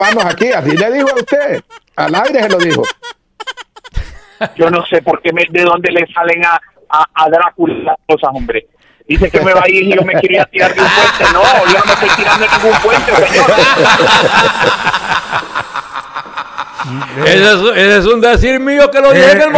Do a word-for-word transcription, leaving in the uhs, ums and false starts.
escaparnos aquí. Así le dijo a usted. Al aire se lo dijo. Yo no sé por qué, me, de dónde le salen a, a, a Drácula las cosas, hombre. Dice que me va a ir y yo me quería tirar de un puente. No, yo no me estoy tirando de ningún puente, señor. Ese es, ese es un decir mío que lo dije en el